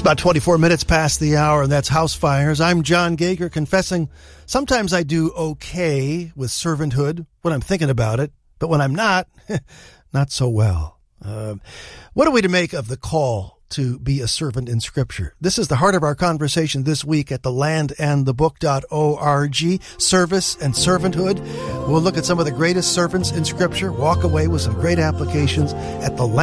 About 24 minutes past the hour, and that's House Fires. I'm John Gager, confessing sometimes I do okay with servanthood when I'm thinking about it, but when I'm not, not so well. What are we to make of the call to be a servant in Scripture? This is the heart of our conversation this week at thelandandthebook.org, service and servanthood. We'll look at some of the greatest servants in Scripture, walk away with some great applications at the